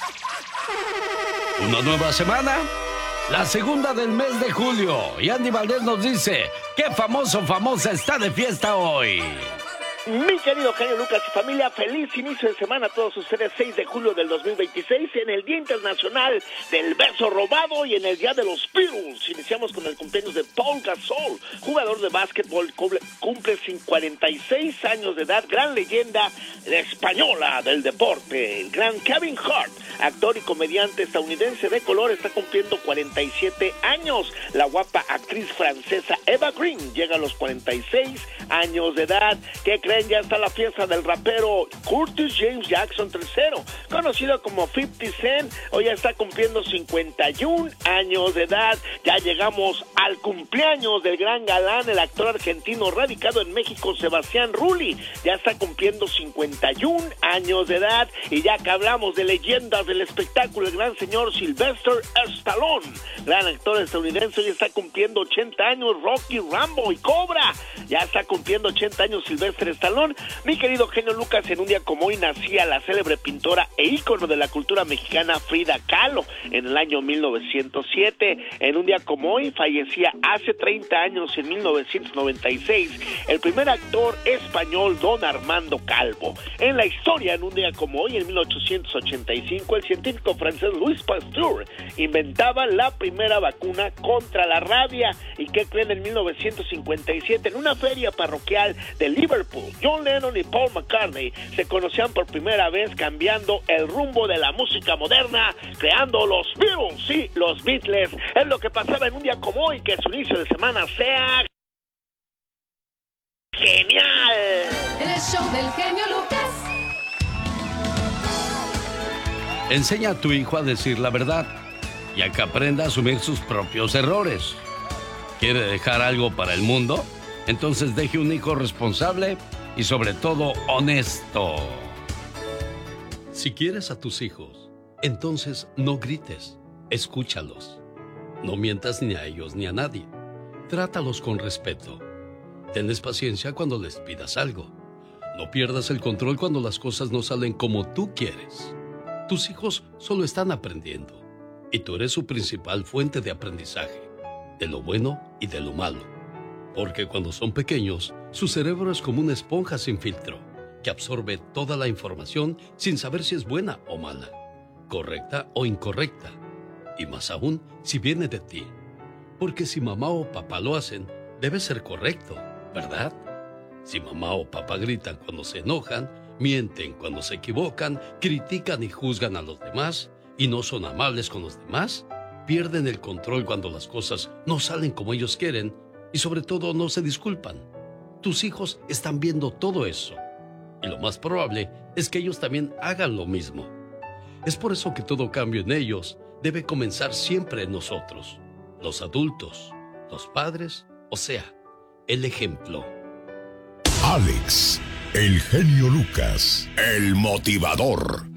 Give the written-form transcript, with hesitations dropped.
Una nueva semana, la segunda del mes de julio. Y Andy Valdés nos dice, ¿qué famosa está de fiesta hoy? Mi querido genio Lucas y familia, feliz inicio de semana a todos ustedes. 6 de julio del 2026, en el Día Internacional del Beso Robado y en el Día de los Beatles. Iniciamos con el cumpleaños de Paul Gasol, jugador de básquetbol, cumple 46 años de edad, gran leyenda española del deporte. El gran Kevin Hart, actor y comediante estadounidense de color, está cumpliendo 47 años. La guapa actriz francesa Eva Green llega a los 46 años de edad. ¿Qué creen? Ya está la fiesta del rapero Curtis James Jackson III, conocido como 50 Cent. Hoy ya está cumpliendo 51 años de edad. Ya llegamos al cumpleaños del gran galán, el actor argentino radicado en México, Sebastián Rulli. Ya está cumpliendo 51 años de edad. Y ya que hablamos de leyendas del espectáculo, el gran señor Sylvester Stallone, gran actor estadounidense, hoy está cumpliendo 80 años. Rocky, Rambo y Cobra, ya está cumpliendo 80 años Sylvester Stallone. Mi querido genio Lucas, en un día como hoy nacía la célebre pintora e ícono de la cultura mexicana Frida Kahlo en el año 1907. En un día como hoy fallecía hace 30 años, en 1996, el primer actor español Don Armando Calvo. En la historia, en un día como hoy, en 1885, el científico francés Louis Pasteur inventaba la primera vacuna contra la rabia. ¿Y qué creen? En 1957, en una feria parroquial de Liverpool, John Lennon y Paul McCartney se conocían por primera vez, cambiando el rumbo de la música moderna, creando los Beatles, sí, los Beatles. Es lo que pasaba en un día como hoy, que su inicio de semana sea genial. El show del genio Lucas. Enseña a tu hijo a decir la verdad y a que aprenda a asumir sus propios errores. ¿Quiere dejar algo para el mundo? Entonces deje un hijo responsable y sobre todo honesto. Si quieres a tus hijos, entonces no grites, escúchalos. No mientas ni a ellos ni a nadie. Trátalos con respeto. Tenles paciencia cuando les pidas algo. No pierdas el control cuando las cosas no salen como tú quieres. Tus hijos solo están aprendiendo y tú eres su principal fuente de aprendizaje, de lo bueno y de lo malo. Porque cuando son pequeños, su cerebro es como una esponja sin filtro, que absorbe toda la información sin saber si es buena o mala, correcta o incorrecta, y más aún si viene de ti. Porque si mamá o papá lo hacen, debe ser correcto, ¿verdad? Si mamá o papá gritan cuando se enojan, mienten cuando se equivocan, critican y juzgan a los demás, y no son amables con los demás, pierden el control cuando las cosas no salen como ellos quieren, y sobre todo no se disculpan. Tus hijos están viendo todo eso. Y lo más probable es que ellos también hagan lo mismo. Es por eso que todo cambio en ellos debe comenzar siempre en nosotros, los adultos, los padres, o sea, el ejemplo. Alex, el genio Lucas, el motivador.